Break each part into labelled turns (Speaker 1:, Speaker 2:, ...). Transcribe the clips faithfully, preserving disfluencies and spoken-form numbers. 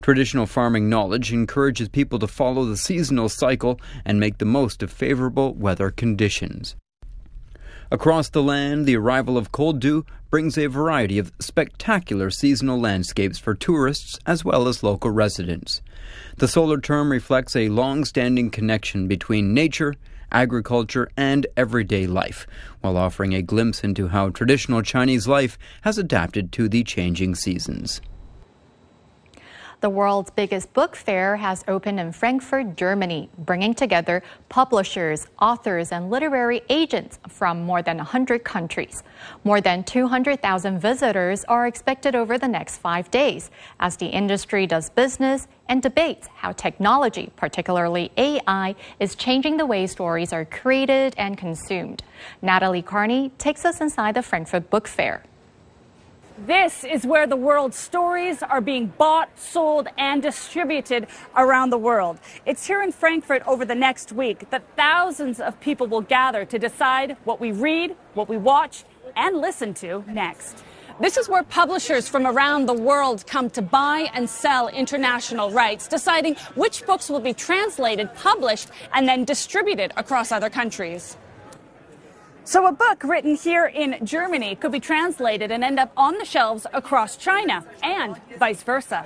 Speaker 1: Traditional farming knowledge encourages people to follow the seasonal cycle and make the most of favorable weather conditions. Across the land, the arrival of cold dew brings a variety of spectacular seasonal landscapes for tourists as well as local residents. The solar term reflects a long-standing connection between nature, agriculture, and everyday life, while offering a glimpse into how traditional Chinese life has adapted to the changing seasons.
Speaker 2: The world's biggest book fair has opened in Frankfurt, Germany, bringing together publishers, authors, and literary agents from more than one hundred countries. More than two hundred thousand visitors are expected over the next five days as the industry does business and debates how technology, particularly A I, is changing the way stories are created and consumed. Natalie Carney takes us inside the Frankfurt Book Fair.
Speaker 3: This is where the world's stories are being bought, sold, and distributed around the world. It's here in Frankfurt over the next week that thousands of people will gather to decide what we read, what we watch, and listen to next. This is where publishers from around the world come to buy and sell international rights, deciding which books will be translated, published, and then distributed across other countries. So a book written here in Germany could be translated and end up on the shelves across China, and vice versa.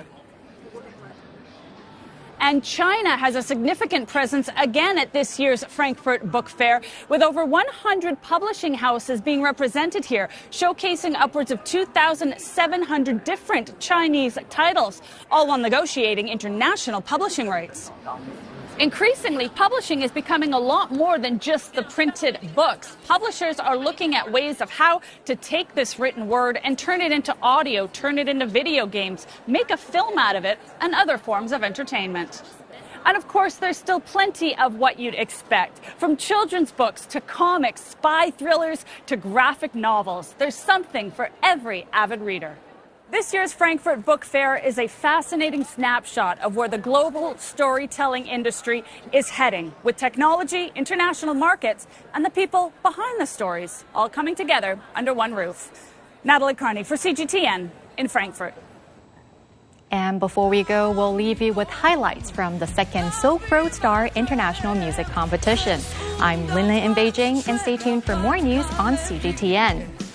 Speaker 3: And China has a significant presence again at this year's Frankfurt Book Fair, with over one hundred publishing houses being represented here, showcasing upwards of two thousand seven hundred different Chinese titles, all while negotiating international publishing rights. Increasingly, publishing is becoming a lot more than just the printed books. Publishers are looking at ways of how to take this written word and turn it into audio, turn it into video games, make a film out of it, and other forms of entertainment. And of course, there's still plenty of what you'd expect. From children's books to comics, spy thrillers to graphic novels, there's something for every avid reader. This year's Frankfurt Book Fair is a fascinating snapshot of where the global storytelling industry is heading, with technology, international markets, and the people behind the stories all coming together under one roof. Natalie Carney for C G T N in Frankfurt.
Speaker 2: And before we go, we'll leave you with highlights from the second Silk Road Star International Music Competition. I'm Lin Lin in Beijing, and stay tuned for more news on C G T N.